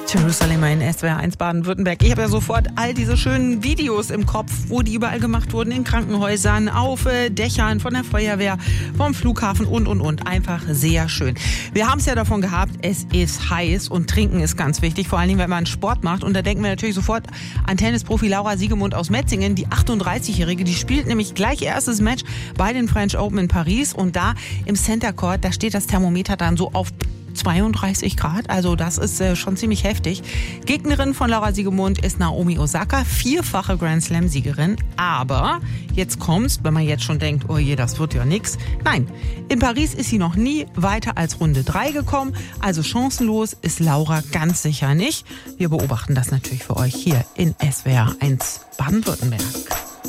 Jerusalem in SWR 1 Baden-Württemberg. Ich habe ja sofort all diese schönen Videos im Kopf, wo die überall gemacht wurden, in Krankenhäusern, auf Dächern, von der Feuerwehr, vom Flughafen und. Einfach sehr schön. Wir haben es ja davon gehabt, es ist heiß und trinken ist ganz wichtig, vor allen Dingen, wenn man Sport macht. Und da denken wir natürlich sofort an Tennisprofi Laura Siegemund aus Metzingen, die 38-Jährige, die spielt nämlich gleich ihr erstes Match bei den French Open in Paris. Und da im Center Court, da steht das Thermometer dann so auf 32 Grad, also das ist schon ziemlich heftig. Gegnerin von Laura Siegemund ist Naomi Osaka, 4-fache Grand Slam-Siegerin. Aber jetzt kommt's, wenn man jetzt schon denkt, oh je, das wird ja nix. Nein, in Paris ist sie noch nie weiter als Runde 3 gekommen. Also chancenlos ist Laura ganz sicher nicht. Wir beobachten das natürlich für euch hier in SWR 1 Baden-Württemberg.